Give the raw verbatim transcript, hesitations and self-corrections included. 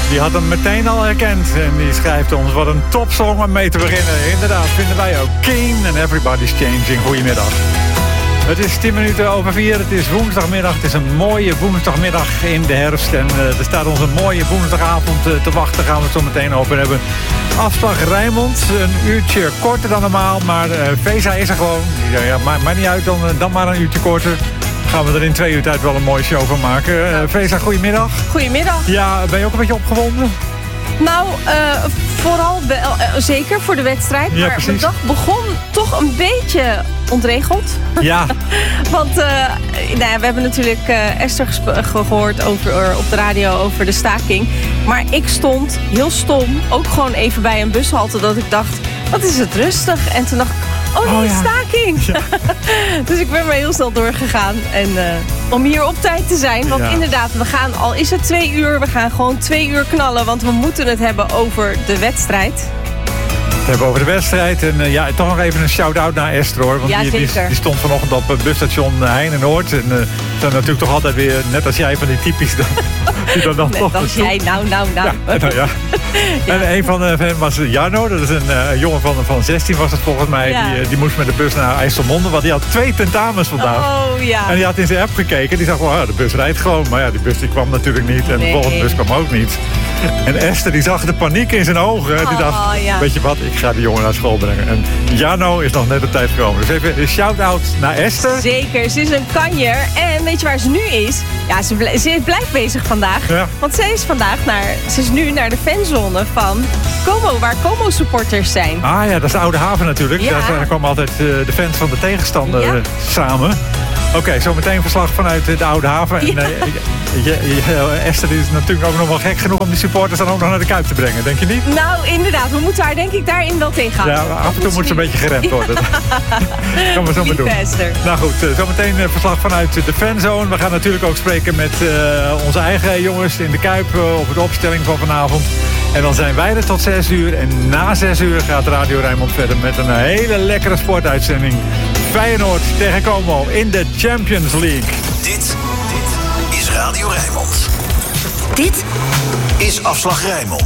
Die had hem meteen al herkend. En die schrijft ons wat een topsong om mee te beginnen. Inderdaad, vinden wij ook. Keen and Everybody's Changing. Goedemiddag. Het is tien minuten over vier. Het is woensdagmiddag. Het is een mooie woensdagmiddag in de herfst. En uh, er staat ons een mooie woensdagavond uh, te wachten. Daar gaan we het zo meteen over hebben. Afslag Rijnmond. Een uurtje korter dan normaal. Maar uh, Vesa is er gewoon. Ja, ja, maakt maar niet uit. Dan, dan maar een uurtje korter. Gaan we er in twee uur tijd wel een mooie show van maken. Uh, Vesa, goedemiddag. Goedemiddag. Ja, ben je ook een beetje opgewonden? Nou, uh, vooral wel, uh, zeker voor de wedstrijd. Ja, maar precies. mijn dag begon toch een beetje ontregeld. Ja. Want uh, nou ja, we hebben natuurlijk uh, Esther gesp- gehoord over, uh, op de radio over de staking. Maar ik stond heel stom ook gewoon even bij een bushalte dat ik dacht, wat is het rustig? En toen dacht ik, oh nee, oh, ja. staking. Ja. Dus ik ben maar heel snel doorgegaan. En uh, om hier op tijd te zijn. Want ja. inderdaad, we gaan, al is het twee uur, we gaan gewoon twee uur knallen. Want we moeten het hebben over de wedstrijd. We hebben over de wedstrijd. En uh, ja, toch nog even een shout-out naar Esther, hoor. Want ja, die, die, die stond vanochtend op uh, busstation Heine-Noord. En uh, zijn natuurlijk toch altijd weer, net als jij, van die typisch... die dan dan net toch als jij, nou, nou, nou. Ja, nou ja. Ja. En een van hen was Jarno. Dat is een uh, jongen van, van zestien was het volgens mij. Ja. Die, die moest met de bus naar IJsselmonde. Want die had twee tentamens vandaag. Oh, ja. En die had in zijn app gekeken. Die zag wel, oh, de bus rijdt gewoon. Maar ja, die bus die kwam natuurlijk niet. En nee. de volgende bus kwam ook niet. En Esther die zag de paniek in zijn ogen. En die dacht, oh, ja. weet je wat, ik ga die jongen naar school brengen. En Jarno is nog net op tijd gekomen. Dus even een shout-out naar Esther. Zeker, ze is een kanjer. En weet je waar ze nu is? Ja, ze, bl- ze blijft bezig vandaag. Ja. Want zij is vandaag naar, ze is nu naar de fanzone van Como, waar Como supporters zijn. Ah ja, dat is de Oude Haven natuurlijk. Ja. Daar, daar komen altijd uh, de fans van de tegenstander Ja. uh, samen. Oké, okay, zometeen verslag vanuit de Oude Haven. En, ja. uh, je, je, je, Esther is natuurlijk ook nog wel gek genoeg om die supporters dan ook nog naar de Kuip te brengen, denk je niet? Nou, inderdaad. We moeten haar denk ik daarin wel tegenhouden. Ja, af en toe moet ze een beetje geremd worden. Dat gaan we zo maar doen. Esther. Nou goed, uh, zometeen uh, verslag vanuit de fanzone. We gaan natuurlijk ook spreken met uh, onze eigen jongens in de Kuip uh, op de opstelling van vanavond. En dan zijn wij er tot zes uur. En na zes uur gaat Radio Rijnmond verder met een hele lekkere sportuitzending. Feyenoord tegen Como in de Champions League. Dit, dit is Radio Rijnmond. Dit is Afslag Rijnmond.